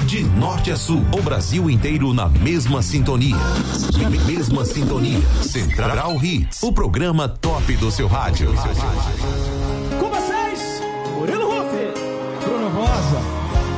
De norte a sul, o Brasil inteiro na mesma sintonia. Mesma sintonia. Central Hits, o programa top do seu rádio.